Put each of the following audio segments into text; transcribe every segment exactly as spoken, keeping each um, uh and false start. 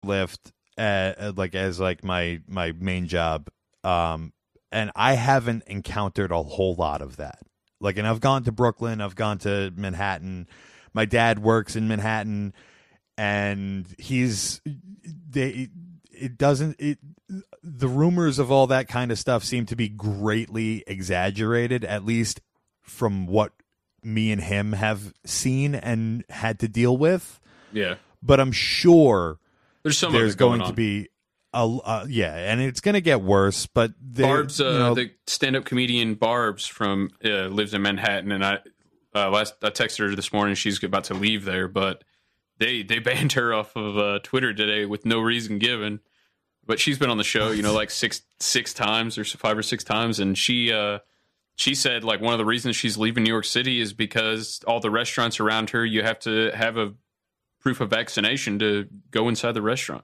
Lyft, uh, like as like my my main job, um, and I haven't encountered a whole lot of that. Like, and I've gone to Brooklyn, I've gone to Manhattan. My dad works in Manhattan, and he's they. It doesn't. It the rumors of all that kind of stuff seem to be greatly exaggerated, at least from what me and him have seen and had to deal with. Yeah, but I'm sure there's some there's going, going to be a uh, yeah, and it's going to get worse. But they, Barb's, uh, you know, the stand-up comedian Barb's from uh, lives in Manhattan, and I uh, last I texted her this morning. She's about to leave there, but they they banned her off of uh, Twitter today with no reason given. But she's been on the show, you know, like six six times or five or six times, and she uh, she said like one of the reasons she's leaving New York City is because all the restaurants around her, you have to have a proof of vaccination to go inside the restaurant.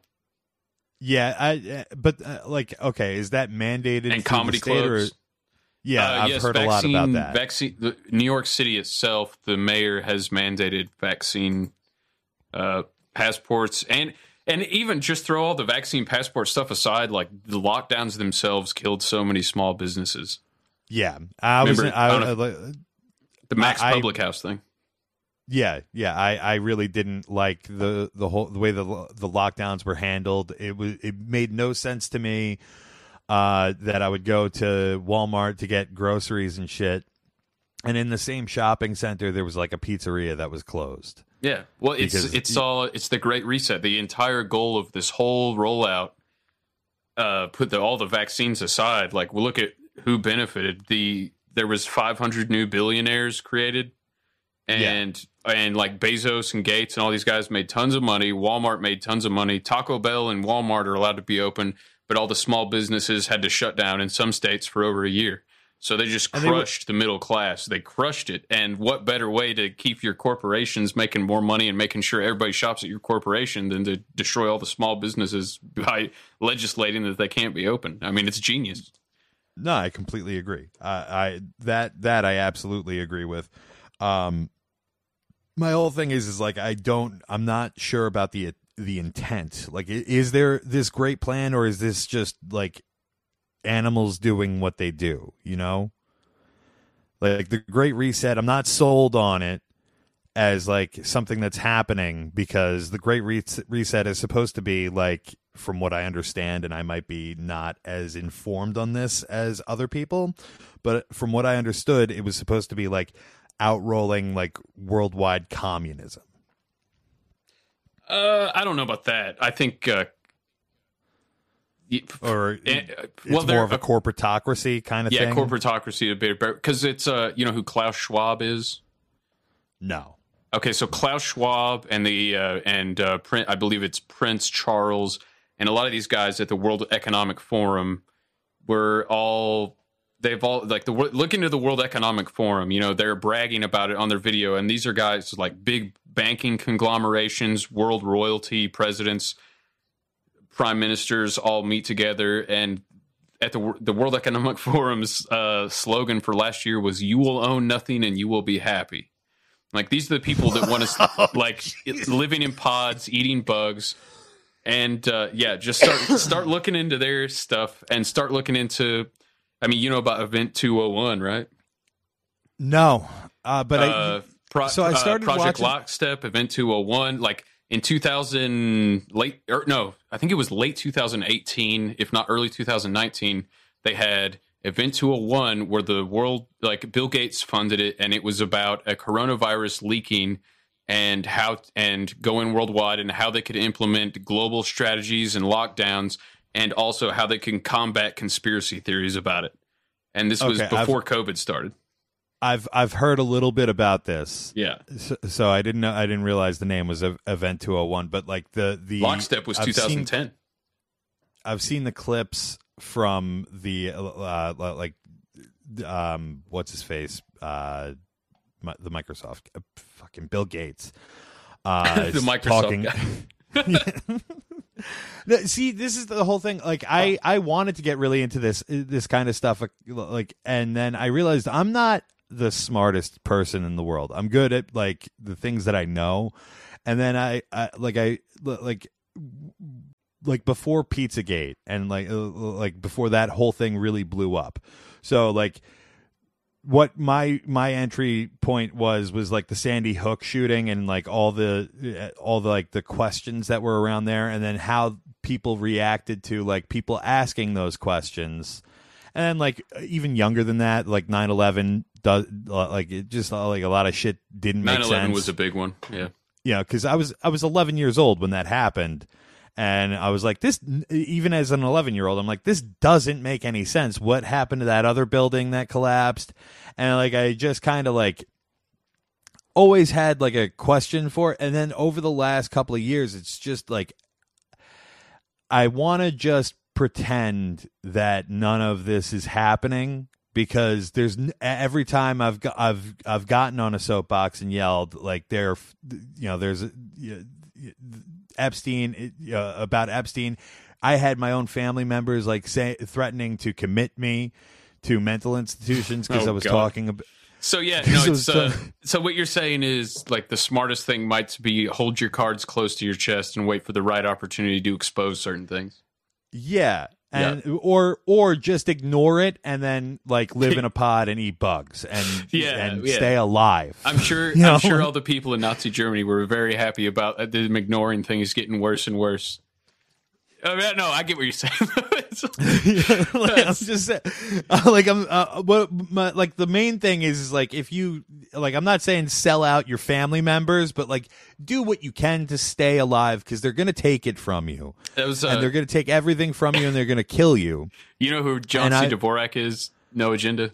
Yeah, I but uh, like okay, is that mandated? And comedy clubs. Or, yeah, uh, I've yes, heard vaccine, a lot about that. Vaccine. The, New York City itself, the mayor has mandated vaccine uh, passports and. And even just throw all the vaccine passport stuff aside, like the lockdowns themselves killed so many small businesses. Yeah, I was Remember, I, I I, know, the Max I, Public House thing. Yeah, yeah, I, I really didn't like the the whole the way the the lockdowns were handled. It was it made no sense to me uh, that I would go to Walmart to get groceries and shit, and in the same shopping center there was like a pizzeria that was closed. Yeah, well, it's Because it's all it's the Great Reset. The entire goal of this whole rollout, uh, put the, all the vaccines aside. Like, we look at who benefited. The there was five hundred new billionaires created, and yeah. and like Bezos and Gates and all these guys made tons of money. Walmart made tons of money. Taco Bell and Walmart are allowed to be open, but all the small businesses had to shut down in some states for over a year. So they just crushed they were, the middle class. They crushed it. And what better way to keep your corporations making more money and making sure everybody shops at your corporation than to destroy all the small businesses by legislating that they can't be open? I mean, it's genius. No, I completely agree. Uh, I that that I absolutely agree with. Um, my whole thing is is like I don't. I'm not sure about the the intent. Like, is there this great plan, or is this just like animals doing what they do, you know? Like the Great Reset, I'm not sold on it as like something that's happening, because the Great Reset is supposed to be like, from what I understand, and I might be not as informed on this as other people, but from what I understood, it was supposed to be like outrolling like worldwide communism. Uh, I don't know about that. I think uh Or it's well, more of a corporatocracy kind of yeah, thing? Yeah, corporatocracy a bit, because it's, uh, you know who Klaus Schwab is? No. Okay, so Klaus Schwab and, the uh, and uh, I believe it's Prince Charles, and a lot of these guys at the World Economic Forum were all, they've all, like, the look into the World Economic Forum, you know, they're bragging about it on their video, and these are guys like big banking conglomerations, world royalty, presidents, prime ministers all meet together, and at the the World Economic Forum's uh, slogan for last year was "You will own nothing and you will be happy." Like, these are the people that want to oh, like geez. living in pods, eating bugs, and uh, yeah, just start start looking into their stuff and start looking into. I mean, you know about Event two oh one, right? No, uh, but uh, I, pro, so I started uh, Project watching... Lockstep, Event two oh one, like. In two thousand, late or no, I think it was late two thousand eighteen, if not early two thousand nineteen. They had Event two oh one, where the world, like Bill Gates funded it, and it was about a coronavirus leaking and how and going worldwide, and how they could implement global strategies and lockdowns, and also how they can combat conspiracy theories about it. And this was okay, before I've... COVID started. I've I've heard a little bit about this. Yeah. So, so I didn't know I didn't realize the name was Event two oh one, but like the the Lockstep was I've twenty ten. Seen, I've seen the clips from the uh, like um what's his face uh the Microsoft uh, fucking Bill Gates uh the Microsoft talking guy. See, this is the whole thing. Like, I, I wanted to get really into this this kind of stuff, like, like, and then I realized I'm not the smartest person in the world. I'm good at like the things that I know, and then I, I like I like like before Pizzagate and like uh, like before that whole thing really blew up. So like what my my entry point was was like the Sandy Hook shooting and like all the all the like the questions that were around there, and then how people reacted to like people asking those questions. And then like even younger than that, like nine eleven does like it just like a lot of shit didn't make sense. nine eleven was a big one. Yeah. Yeah, because I was I was eleven years old when that happened. And I was like, this, even as an eleven-year-old, I'm like, this doesn't make any sense. What happened to that other building that collapsed? And, like, I just kind of, like, always had, like, a question for it. And then over the last couple of years, it's just, like, I want to just pretend that none of this is happening, because there's every time I've got, I've I've gotten on a soapbox and yelled, like, there, you know, there's you know, Epstein, uh, about Epstein. I had my own family members like say threatening to commit me to mental institutions because oh, I was God. talking about. So yeah, no, it's uh, so what you're saying is like the smartest thing might be hold your cards close to your chest and wait for the right opportunity to expose certain things. Yeah. And yeah. or or just ignore it and then like live in a pod and eat bugs and yeah, and yeah. stay alive. I'm sure you know? I'm sure all the people in Nazi Germany were very happy about them ignoring things getting worse and worse. I mean, no, I get what you're saying. yeah, like, I'm just saying, uh, like I'm uh, what my, like the main thing is, is like if you like I'm not saying sell out your family members, but like do what you can to stay alive, because they're gonna take it from you. That was, uh, and they're gonna take everything from you and they're gonna kill you. You know who John and C. I, Dvorak is? No Agenda.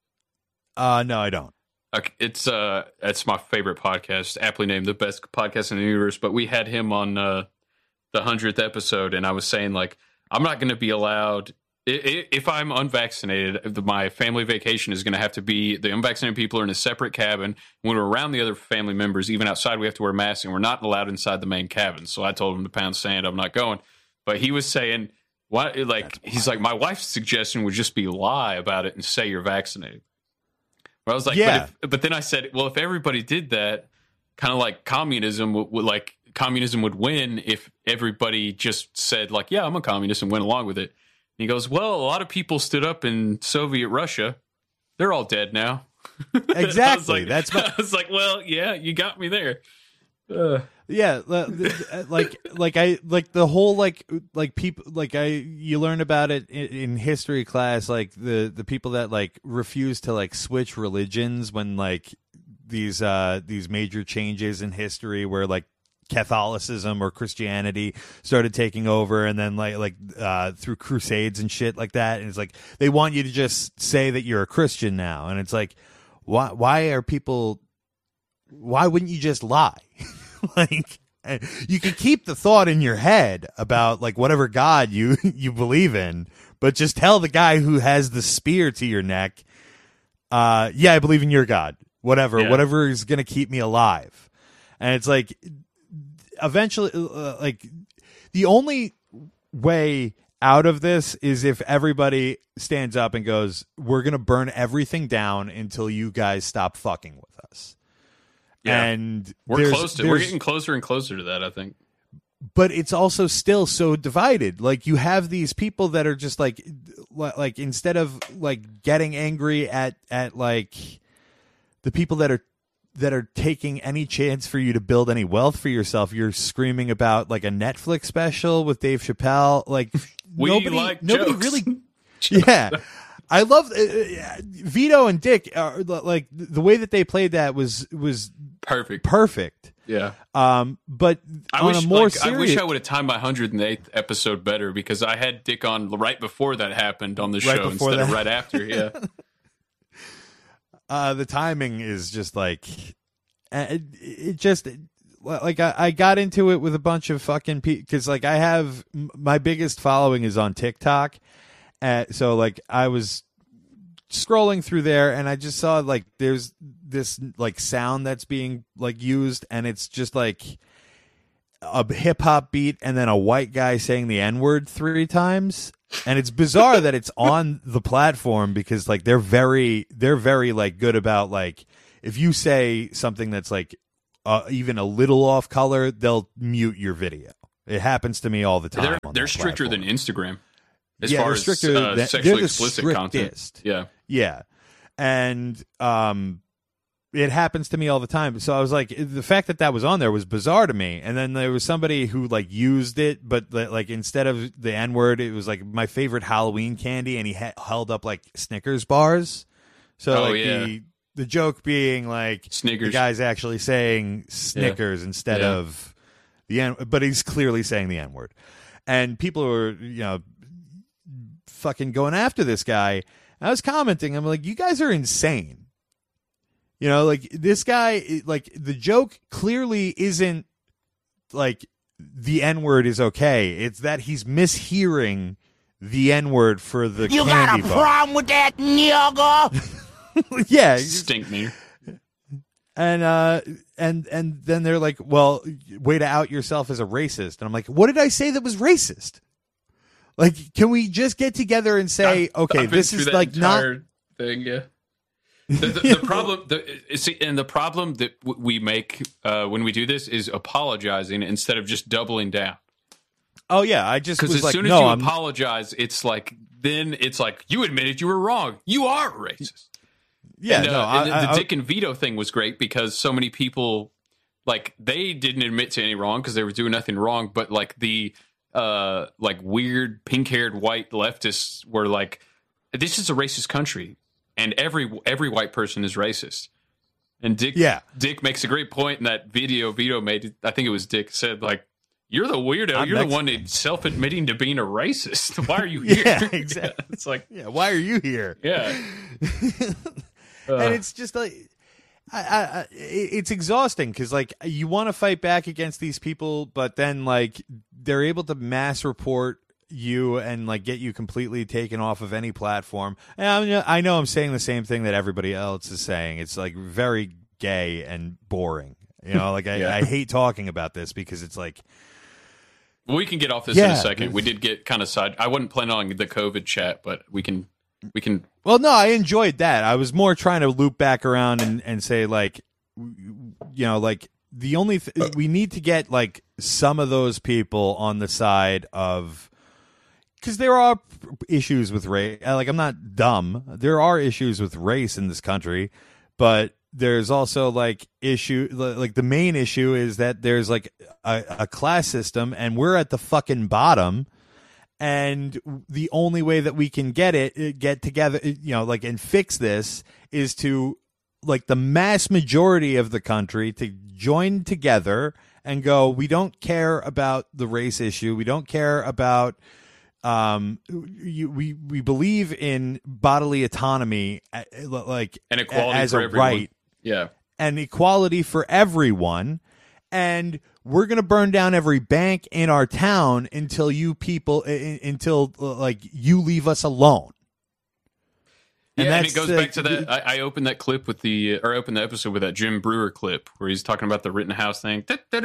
Uh no, I don't. Okay, it's uh, it's my favorite podcast, aptly named the best podcast in the universe. But we had him on uh, the hundredth episode, and I was saying like I'm not going to be allowed. If I'm unvaccinated, my family vacation is going to have to be the unvaccinated people are in a separate cabin. When we're around the other family members, even outside, we have to wear masks, and we're not allowed inside the main cabin. So I told him to pound sand. I'm not going. But he was saying, "Why?" Like he's like, my wife's suggestion would just be lie about it and say you're vaccinated. But I was like, yeah. But, if, but then I said, well, if everybody did that, kind of like communism would, would like communism would win if everybody just said like, yeah, I'm a communist and went along with it. And he goes, well, a lot of people stood up in Soviet Russia. They're all dead now. Exactly. I was like, That's my- I was like, well, yeah, you got me there. Uh. Yeah, like like I like the whole like like people like I you learn about it in, in history class, like the the people that like refuse to like switch religions when like these uh these major changes in history where like Catholicism or Christianity started taking over, and then like like uh through crusades and shit like that, and it's like they want you to just say that you're a Christian now, and it's like why why are people why wouldn't you just lie? Like you can keep the thought in your head about like whatever God you you believe in, but just tell the guy who has the spear to your neck, uh yeah, I believe in your God, whatever yeah. whatever is gonna keep me alive. And it's like eventually uh, like the only way out of this is if everybody stands up and goes, we're gonna burn everything down until you guys stop fucking with us. Yeah. And we're close to we're getting closer and closer to that, I think. But it's also still so divided. Like you have these people that are just like like instead of like getting angry at at like the people that are that are taking any chance for you to build any wealth for yourself, you're screaming about like a Netflix special with Dave Chappelle. Like we nobody like nobody jokes. really yeah. I love uh, Vito and Dick are like the way that they played that was was perfect. Perfect. Yeah. Um but I on wish a more like, serious I wish I would have timed my one hundred eighth episode better, because I had Dick on right before that happened on the right show instead that. of right after. Yeah. uh the timing is just like it, it just like I, I got into it with a bunch of fucking people because like I have my biggest following is on TikTok. Uh, so like I was scrolling through there and I just saw like there's this like sound that's being like used, and it's just like a hip hop beat and then a white guy saying the N-word three times. And it's bizarre that it's on the platform because like they're very they're very like good about like if you say something that's like uh, even a little off color, they'll mute your video. It happens to me all the time. They're, on they're that stricter platform. than Instagram as yeah, far they're as stricter uh, than, sexually they're the explicit strictest. content. Yeah, yeah, and um, it happens to me all the time. So I was like, the fact that that was on there was bizarre to me. And then there was somebody who like used it, but like instead of the N word, it was like my favorite Halloween candy, and he ha- held up like Snickers bars. So oh, like yeah. the the joke being like Snickers. the guy's actually saying Snickers yeah. instead yeah. of the N, but he's clearly saying the N word, and people were you know fucking going after this guy. I was commenting, I'm like, you guys are insane. You know, like this guy, like the joke clearly isn't like the N word is okay. It's that he's mishearing the N word for the you candy got a bar. problem with that, nigga? yeah, stink me. And uh, and and then they're like, well, way to out yourself as a racist. And I'm like, what did I say that was racist? Like, can we just get together and say, I, okay, this is like not thing, yeah. The, the, the problem, the, see, and the problem that w- we make uh, when we do this is apologizing instead of just doubling down. Oh yeah, I just because was as like, soon as no, you I'm... apologize, it's like then it's like you admitted you were wrong. You are racist. Yeah, and, uh, no, I, and the, I, the I, Dick and Vito thing was great because so many people like they didn't admit to any wrong because they were doing nothing wrong, but like the uh, like weird pink-haired white leftists were like, "This is a racist country." And every every white person is racist. And Dick yeah. Dick makes a great point in that video Vito made. I think it was Dick said, like, you're the weirdo. I'm you're Mexican. the one that's self-admitting to being a racist. Why are you here? Yeah, exactly. It's like, yeah, why are you here? Yeah. uh, and it's just like, I, I, I, it's exhausting because, like, you want to fight back against these people, but then, like, they're able to mass report you and like get you completely taken off of any platform. And I, mean, I know I'm saying the same thing that everybody else is saying. It's like very gay and boring. You know, like I, yeah. I hate talking about this because it's like. Well, we can get off this yeah, in a second. We did get kind of side. I wasn't planning on the COVID chat, but we can. We can. Well, no, I enjoyed that. I was more trying to loop back around and, and say like, you know, like the only th- we need to get like some of those people on the side of. Because there are issues with race. Like, I'm not dumb. There are issues with race in this country, but there's also like issue. Like the main issue is that there's like a, a class system, and we're at the fucking bottom. And the only way that we can get it, get together, you know, like and fix this is to like the mass majority of the country to join together and go. We don't care about the race issue. We don't care about. Um, you, we we believe in bodily autonomy, like and equality as for a everyone. right, yeah, and equality for everyone. And we're gonna burn down every bank in our town until you people, until like you leave us alone. And yeah, and it it goes the, back to that. I, I opened that clip with the, or I opened the episode with that Jim Brewer clip where he's talking about the Rittenhouse thing.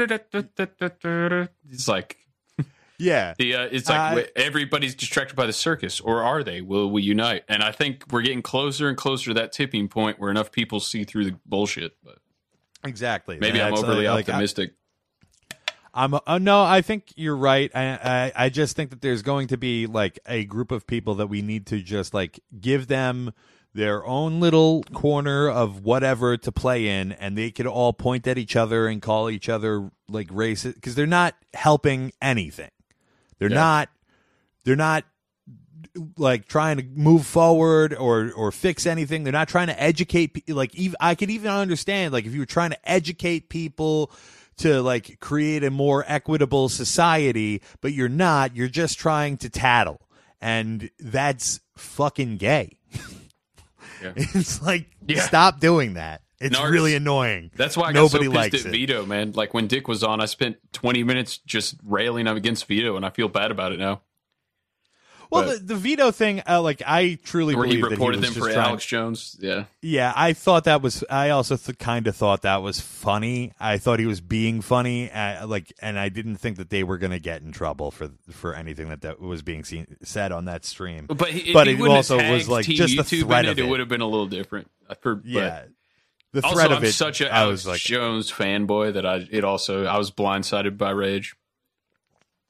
It's like. Yeah, the uh, it's like uh, everybody's distracted by the circus, or are they? Will we unite? And I think we're getting closer and closer to that tipping point where enough people see through the bullshit. But exactly, maybe That's I'm overly like, optimistic. I, I'm uh, no, I think you're right. I, I I just think that there's going to be like a group of people that we need to just like give them their own little corner of whatever to play in, and they could all point at each other and call each other like racist because they're not helping anything. They're yeah. not. They're not like trying to move forward or or fix anything. They're not trying to educate. Like even, I could even understand like if you were trying to educate people to like create a more equitable society, but you're not. You're just trying to tattle, and that's fucking gay. Yeah. It's like yeah. stop doing that. It's Nards. really annoying. That's why I Nobody got so likes pissed at it. Vito, man. Like when Dick was on, I spent twenty minutes just railing against Vito, and I feel bad about it now. Well, but, the, the Vito thing, uh, like I truly where believe he reported that he was them for trying, Alex Jones. Yeah, yeah. I thought that was. I also th- kind of thought that was funny. I thought he was being funny, uh, like, and I didn't think that they were going to get in trouble for for anything that, that was being seen said on that stream. But, he, but he it also was like Team just the YouTube threat it, of it. It would have been a little different. For, yeah. But, The threat also, of I'm it, such a I Alex was like, Jones fanboy that I it also I was blindsided by rage.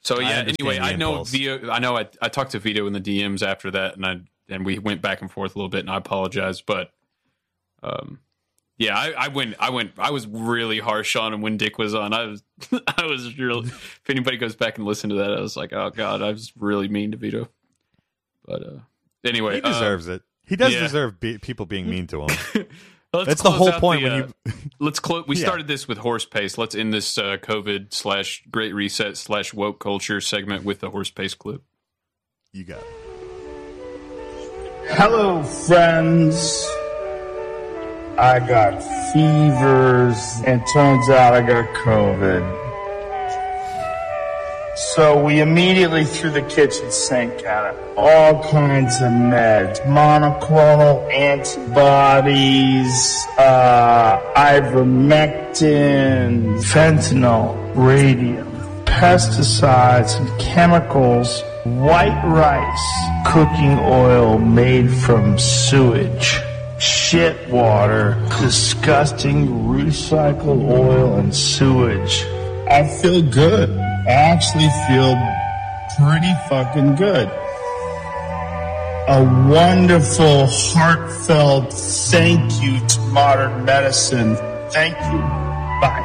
So yeah. I Anyway, I know impulse. Vito. I know I, I talked to Vito in the D Ms after that, and I and we went back and forth a little bit, and I apologize, but um, yeah, I, I went. I went. I was really harsh on him when Dick was on. I was. I was really. If anybody goes back and listen to that, I was like, oh god, I was really mean to Vito. But uh, anyway, he deserves uh, it. He does yeah. deserve be- people being mean to him. Let's That's the close whole out point the, when uh, you. Let's close. We Yeah. started this with horse pace. Let's end this uh, COVID slash Great Reset slash woke culture segment with the horse pace clip. You got it. Hello, friends. I got fevers, and turns out I got COVID. So we immediately threw the kitchen sink at it. All kinds of meds, monoclonal antibodies, uh, ivermectin, fentanyl, radium, pesticides and chemicals, white rice, cooking oil made from sewage, shit water, disgusting recycled oil and sewage. I feel good. I actually feel pretty fucking good. A wonderful, heartfelt thank you to modern medicine. Thank you. Bye.